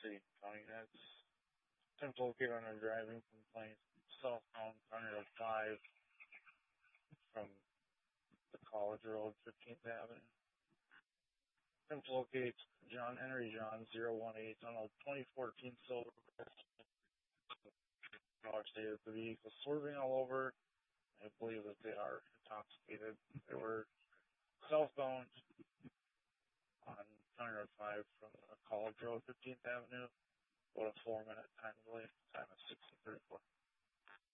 City County. That's attempt to locate on a driving complaint southbound County Road 5 from the College Road, 15th Avenue. Attempt to locate John Henry John 018 on a 2014 Silver. Stated the vehicle swerving all over. I believe that they are intoxicated. They were southbound on County Road 5 from the College Road, 15th Avenue. About a 4-minute time delay. Time is 16:34.